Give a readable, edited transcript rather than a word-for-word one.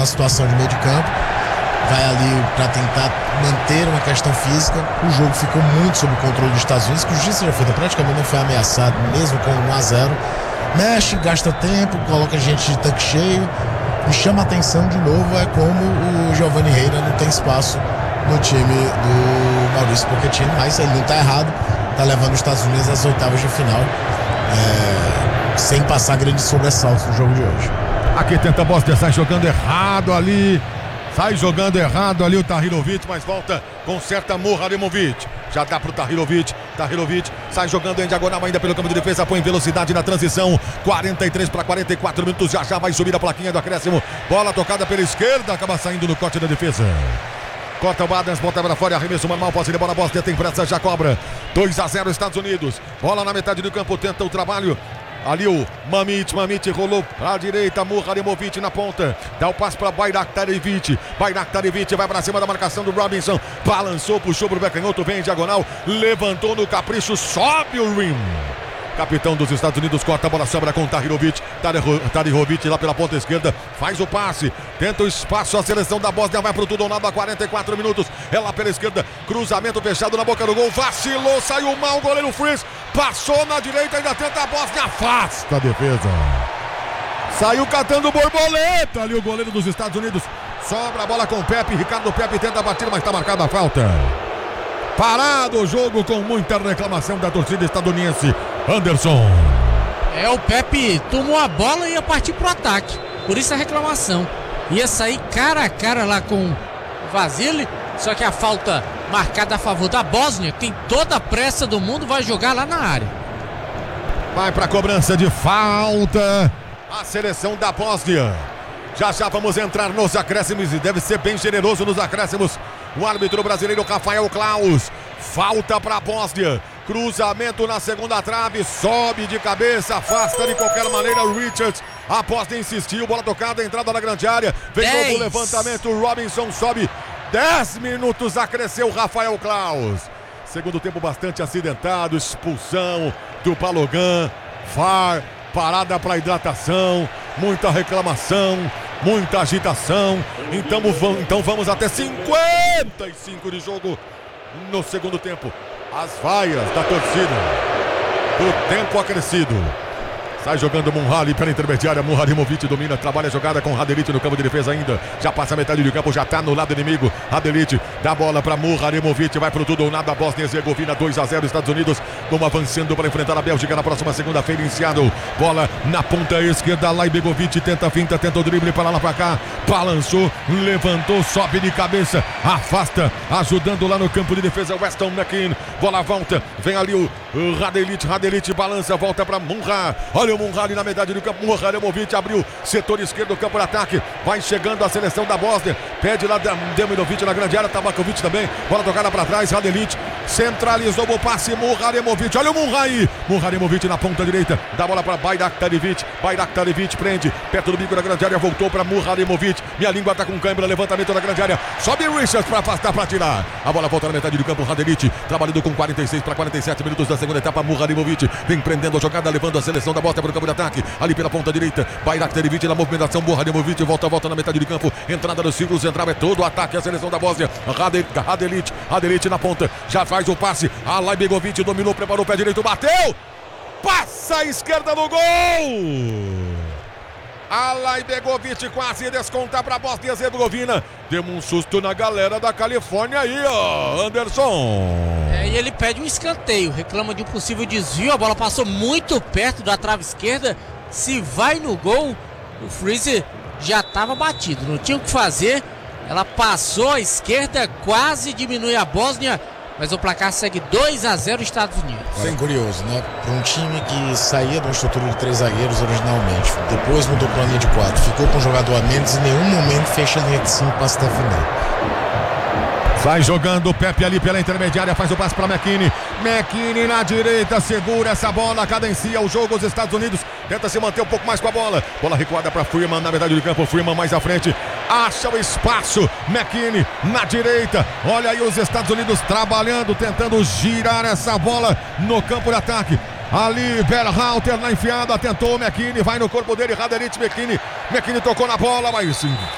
situação de meio de campo, vai ali para tentar manter uma questão física. O jogo ficou muito sob o controle dos Estados Unidos, que o justiça já feita praticamente não foi ameaçado, mesmo com 1-0. Mexe, gasta tempo, coloca gente de tanque cheio. Me chama a atenção de novo é como o Giovanni Reina não tem espaço no time do Maurício Pochettino, mas ele não está errado, está levando os Estados Unidos às oitavas de final, sem passar grandes sobressaltos no jogo de hoje. Aqui tenta a Bósnia, sai jogando errado ali. Sai jogando errado ali o Tahirovic, mas volta, conserta Muharremouvic. Já dá pro Tahirovic. Tahirovic sai jogando em diagonal ainda pelo campo de defesa. Põe velocidade na transição. 43 para 44 minutos. Já vai subir a plaquinha do acréscimo. Bola tocada pela esquerda. Acaba saindo no corte da defesa. Corta o Adams, bota para fora. Arremesso manual. Posse de bola. Bósnia tem pressa, já cobra. 2-0 Estados Unidos. Bola na metade do campo. Tenta o trabalho. Ali o Mamit rolou para a direita, Muharremouvic na ponta, dá o passe para Bayraktarevic vai para cima da marcação do Robinson, balançou, puxou pro pé canhoto, vem em diagonal, levantou no capricho, sobe o rim. Capitão dos Estados Unidos corta a bola, sobra com Tahirovic. Tahirovic lá pela ponta esquerda, faz o passe, tenta o espaço, a seleção da Bósnia vai pro tudo ou nada a 44 minutos. É lá pela esquerda, cruzamento fechado na boca do gol, vacilou, saiu mal o goleiro Freeze, passou na direita, ainda tenta a Bósnia, afasta a defesa. Saiu catando borboleta ali o goleiro dos Estados Unidos. Sobra a bola com o Pepe, Ricardo Pepe tenta a batida, mas está marcada a falta. Parado o jogo com muita reclamação da torcida estadunidense. Anderson. O Pepe tomou a bola e ia partir pro ataque. Por isso a reclamação. Ia sair cara a cara lá com o Vasily. Só que a falta marcada a favor da Bósnia, tem toda a pressa do mundo, vai jogar lá na área. Vai pra cobrança de falta a seleção da Bósnia. Já vamos entrar nos acréscimos e deve ser bem generoso nos acréscimos. O árbitro brasileiro Rafael Klaus. Falta para a Bósnia. Cruzamento na segunda trave. Sobe de cabeça. Afasta de qualquer maneira o Richards. A Bósnia insistiu. Bola tocada. Entrada na grande área. Vem novo levantamento. Robinson sobe. 10 minutos. Acresceu Rafael Klaus. Segundo tempo bastante acidentado. Expulsão do Balogun. VAR. Parada para hidratação. Muita reclamação. Muita agitação, então vamos até 55 de jogo no segundo tempo. As vaias da torcida do tempo acrescido. Sai jogando Munhali pela intermediária, Muharremouvic domina, trabalha a jogada com Radelic no campo de defesa ainda. Já passa a metade do campo, já está no lado inimigo. Radelic dá a bola para Muharremouvic, vai pro tudo ou nada, Bósnia e Herzegovina 2-0 Estados Unidos. Vamos avançando para enfrentar a Bélgica na próxima segunda-feira em Seattle. Bola na ponta esquerda, lá Begovic tenta a finta, tenta o drible para lá para cá. Balançou, levantou, sobe de cabeça, afasta, ajudando lá no campo de defesa Weston McKennie. Bola volta, vem ali o Radelic balança, volta para Munhar. Olha o Munhali na metade do campo, Muharremouvic abriu setor esquerdo do campo de ataque, vai chegando a seleção da Bósnia, pede lá Demirovic na grande área, Tabakovic também, bola tocada para trás, Radelic centralizou o passe, Muharremouvic, olha o Munhai, Muharremouvic na ponta direita, dá bola para Bayraktarevic prende, perto do bico da grande área, voltou para Muharremouvic, minha língua tá com câimbra, levantamento da grande área, sobe Richards para afastar, para tirar, a bola volta na metade do campo, Radelic, trabalhando com 46 para 47 minutos da segunda etapa, Muharremouvic vem prendendo a jogada, levando a seleção da Bósnia para o campo de ataque, ali pela ponta direita, Bayraktarevic na movimentação, Muharremouvic volta na metade de campo, entrada do círculo central, é todo o ataque a seleção da Bósnia, Radelic na ponta, já faz o passe, Alay Begovic dominou, preparou o pé direito, bateu, passa a esquerda do gol, Alay Begovic quase desconta para a Bósnia e Herzegovina, deu um susto na galera da Califórnia aí, ó, Anderson. E ele pede um escanteio, reclama de um possível desvio, a bola passou muito perto da trave esquerda, se vai no gol, o Freeze já estava batido, não tinha o que fazer, ela passou à esquerda, quase diminui a Bósnia, mas o placar segue 2-0 Estados Unidos. É curioso, né? Para um time que saía de uma estrutura de 3 zagueiros originalmente, depois mudou para a linha de 4, ficou com o jogador a menos e em nenhum momento fecha a linha de 5 para se defender. Vai jogando o Pepe ali pela intermediária, faz o passe para McKennie na direita, segura essa bola, cadencia o jogo, os Estados Unidos tenta se manter um pouco mais com a bola recuada para Freeman na metade do campo, Freeman mais à frente, acha o espaço, McKennie na direita, olha aí os Estados Unidos trabalhando, tentando girar essa bola no campo de ataque. Ali, Berhalter na enfiada, tentou o McKennie, vai no corpo dele, Radelic, McKennie tocou na bola, mas